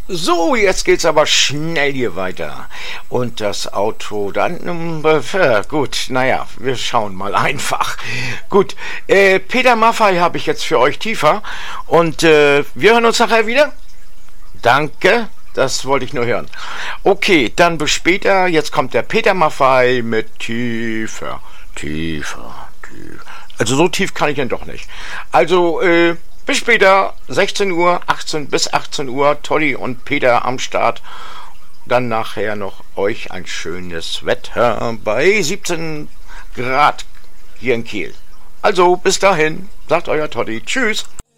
So, jetzt geht's aber schnell hier weiter. Und das Auto dann, gut, naja, wir schauen mal einfach. Gut, Peter Maffay habe ich jetzt für euch tiefer. Und wir hören uns nachher wieder. Danke, das wollte ich nur hören. Okay, dann bis später. Jetzt kommt der Peter Maffay mit tiefer, tiefer, tiefer. Also so tief kann ich denn doch nicht. Also, bis später, 16 Uhr, 18 bis 18 Uhr, Tolli und Peter am Start. Dann nachher noch euch ein schönes Wetter bei 17 Grad hier in Kiel. Also bis dahin, sagt euer Toddy. Tschüss.